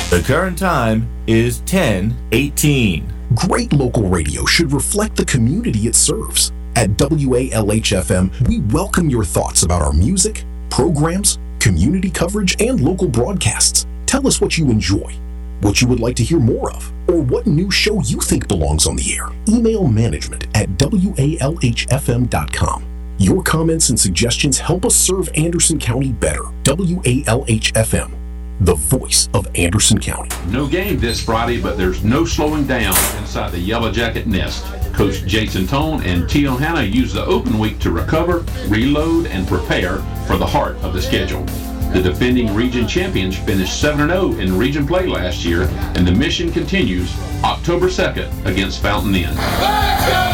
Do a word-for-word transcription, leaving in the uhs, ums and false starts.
The current time is ten eighteen. Great local radio should reflect the community it serves. At W A L H F M, we welcome your thoughts about our music, programs, community coverage, and local broadcasts. Tell us what you enjoy, what you would like to hear more of, or what new show you think belongs on the air. Email management at W A L H F M dot com. Your comments and suggestions help us serve Anderson County better. W A L H F M, the voice of Anderson County. No game this Friday, but there's no slowing down inside the Yellow Jacket nest. Coach Jason Tone and Tio Hanna use the open week to recover, reload, and prepare for the heart of the schedule. The defending region champions finished seven and oh in region play last year, and the mission continues October second against Fountain Inn.